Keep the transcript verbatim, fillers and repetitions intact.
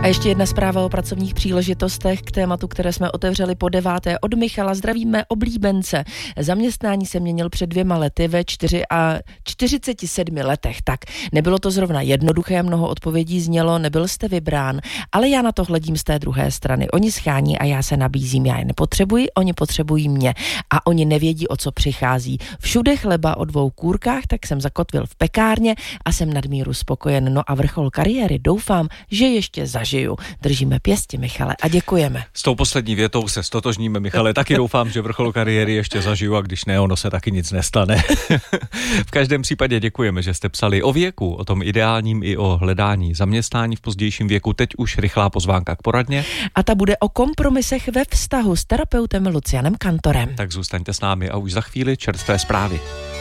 ještě jedna zpráva o pracovních příležitostech k tématu, které jsme otevřeli po deváté od Michala. Zdravíme oblíbence. Zaměstnání se měnil před dvěma lety ve čtyři a čtyřiceti sedmi letech. Tak, nebylo to zrovna jednoduché, mnoho odpovědí znělo, nebyl jste vybrán, ale já na to hledím z té druhé strany. Oni schání a já se nabízím, já je nepotřebuji, oni potřebují mě a oni nevědí, o co přichází. Všude chleba o dvou kůrkách, tak jsem zakotvil v pekárně a jsem nadmíru spokojen. No a vrchol kariéry doufám, že ještě zažiju. Držíme pěsti, Michale, a děkujeme. S tou poslední větou se stotožníme, Michale. Taky doufám, že vrchol kariéry ještě zažiju, a když ne, ono se taky nic nestane. V každém případě děkujeme, že jste psali o věku, o tom ideálním i o hledání zaměstnání v pozdějším věku. Teď už rychlá pozvánka k poradně. A ta bude o kompromisech ve vztahu s terapeutem Lucianem Kantorem. Tak zůstaňte s námi a už za chvíli čerstvé zprávy.